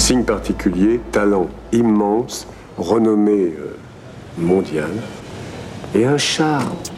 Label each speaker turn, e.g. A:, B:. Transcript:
A: Signe particulier, talent immense, renommée mondiale et un charme